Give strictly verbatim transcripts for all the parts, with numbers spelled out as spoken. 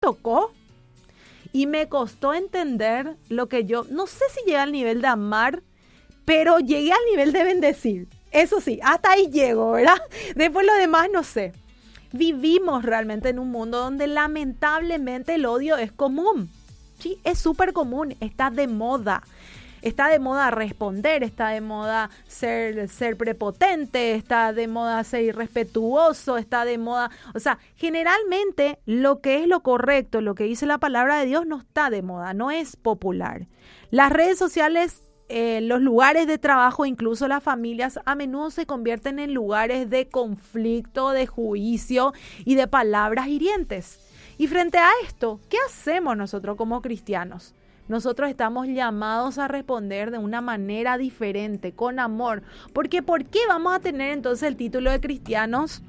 tocó y me costó entender lo que yo, no sé si llegué al nivel de amar, pero llegué al nivel de bendecir. Eso sí, hasta ahí llego, ¿verdad? Después lo demás no sé. Vivimos realmente en un mundo donde lamentablemente el odio es común. Sí, es súper común, está de moda. Está de moda responder, está de moda ser, ser prepotente, está de moda ser irrespetuoso, está de moda... O sea, generalmente lo que es lo correcto, lo que dice la palabra de Dios no está de moda, no es popular. Las redes sociales, eh, los lugares de trabajo, incluso las familias, a menudo se convierten en lugares de conflicto, de juicio y de palabras hirientes. Y frente a esto, ¿qué hacemos nosotros como cristianos? Nosotros estamos llamados a responder de una manera diferente, con amor. Porque ¿por qué vamos a tener entonces el título de cristianos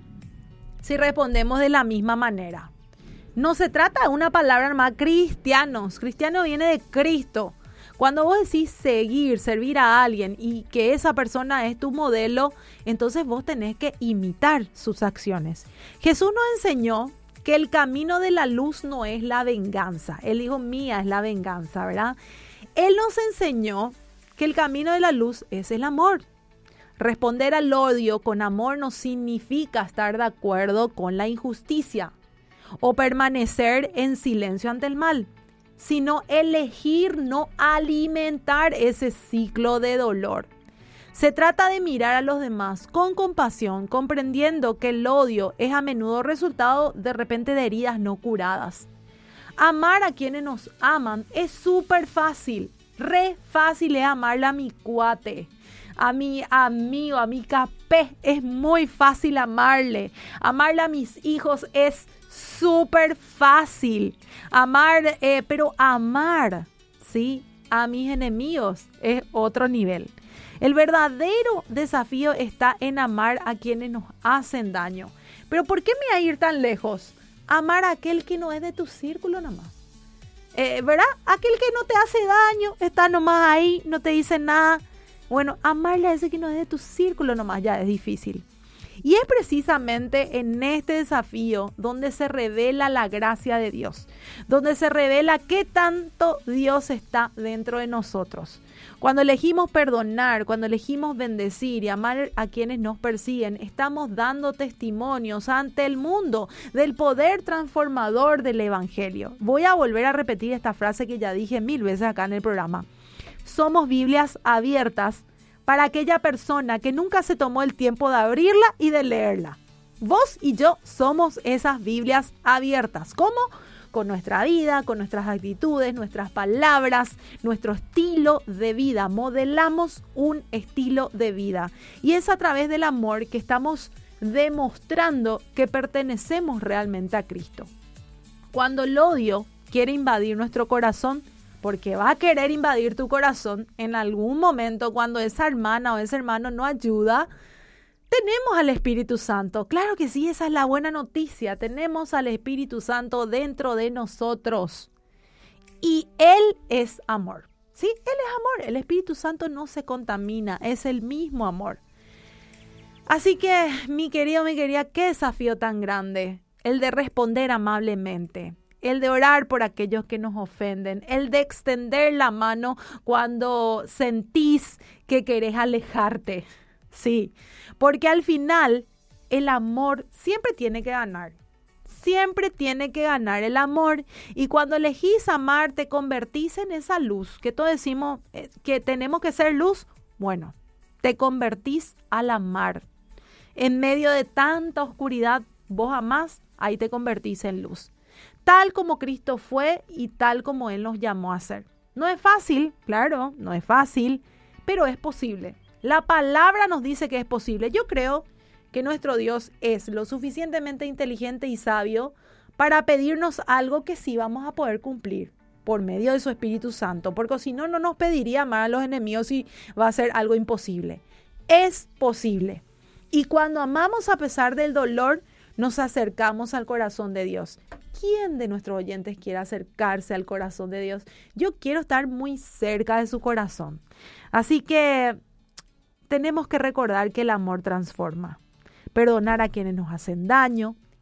si respondemos de la misma manera? No se trata de una palabra más, cristianos. Cristiano viene de Cristo. Cuando vos decís seguir, servir a alguien y que esa persona es tu modelo, entonces vos tenés que imitar sus acciones. Jesús nos enseñó que el camino de la luz no es la venganza. Él dijo, mía es la venganza, ¿verdad? Él nos enseñó que el camino de la luz es el amor. Responder al odio con amor no significa estar de acuerdo con la injusticia o permanecer en silencio ante el mal, sino elegir no alimentar ese ciclo de dolor. Se trata de mirar a los demás con compasión, comprendiendo que el odio es a menudo resultado de repente de heridas no curadas. Amar a quienes nos aman es súper fácil, re fácil es amarle a mi cuate, a mi amigo, a mi capé, es muy fácil amarle. Amarle a mis hijos es súper fácil, amar, eh, pero amar, ¿sí?, a mis enemigos es otro nivel. El verdadero desafío está en amar a quienes nos hacen daño. Pero ¿por qué me voy a ir tan lejos? Amar a aquel que no es de tu círculo nomás. Eh, ¿Verdad? Aquel que no te hace daño, está nomás ahí, no te dice nada. Bueno, amarle a ese que no es de tu círculo nomás ya es difícil. Y es precisamente en este desafío donde se revela la gracia de Dios, donde se revela qué tanto Dios está dentro de nosotros. Cuando elegimos perdonar, cuando elegimos bendecir y amar a quienes nos persiguen, estamos dando testimonios ante el mundo del poder transformador del Evangelio. Voy a volver a repetir esta frase que ya dije mil veces acá en el programa. Somos Biblias abiertas para aquella persona que nunca se tomó el tiempo de abrirla y de leerla. Vos y yo somos esas Biblias abiertas. ¿Cómo? Con nuestra vida, con nuestras actitudes, nuestras palabras, nuestro estilo de vida. Modelamos un estilo de vida. Y es a través del amor que estamos demostrando que pertenecemos realmente a Cristo. Cuando el odio quiere invadir nuestro corazón, porque va a querer invadir tu corazón en algún momento cuando esa hermana o ese hermano no ayuda, tenemos al Espíritu Santo. Claro que sí, esa es la buena noticia. Tenemos al Espíritu Santo dentro de nosotros. Y Él es amor. Sí, Él es amor. El Espíritu Santo no se contamina, es el mismo amor. Así que, mi querido, mi querida, qué desafío tan grande. El de responder amablemente. El de orar por aquellos que nos ofenden, el de extender la mano cuando sentís que querés alejarte. Sí, porque al final el amor siempre tiene que ganar. Siempre tiene que ganar el amor. Y cuando elegís amar, te convertís en esa luz. Que todos decimos eh, que tenemos que ser luz. Bueno, te convertís al amar. En medio de tanta oscuridad, vos amás, ahí te convertís en luz. Tal como Cristo fue y tal como Él nos llamó a ser. No es fácil, claro, no es fácil, pero es posible. La palabra nos dice que es posible. Yo creo que nuestro Dios es lo suficientemente inteligente y sabio para pedirnos algo que sí vamos a poder cumplir por medio de su Espíritu Santo, porque si no, no nos pediría amar a los enemigos y va a ser algo imposible. Es posible. Y cuando amamos a pesar del dolor, nos acercamos al corazón de Dios. ¿Quién de nuestros oyentes quiere acercarse al corazón de Dios? Yo quiero estar muy cerca de su corazón. Así que tenemos que recordar que el amor transforma. Perdonar a quienes nos hacen daño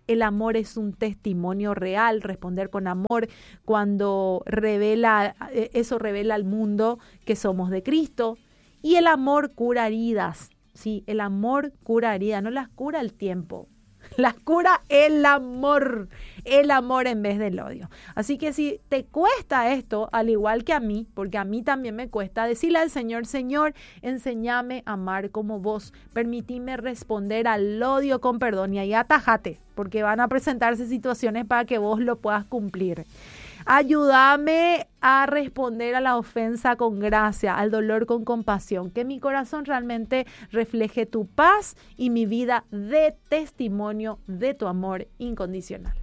El amor es un testimonio real, responder con amor cuando revela, eso revela al mundo que somos de Cristo. Y el amor cura heridas, ¿sí? El amor cura heridas, no las cura el tiempo. Las cura el amor, el amor en vez del odio. Así que si te cuesta esto, al igual que a mí, porque a mí también me cuesta, decirle al Señor, Señor, enséñame a amar como vos, permitime responder al odio con perdón y ahí atajate, porque van a presentarse situaciones para que vos lo puedas cumplir. Ayúdame a responder a la ofensa con gracia, al dolor con compasión, que mi corazón realmente refleje tu paz y mi vida de testimonio de tu amor incondicional.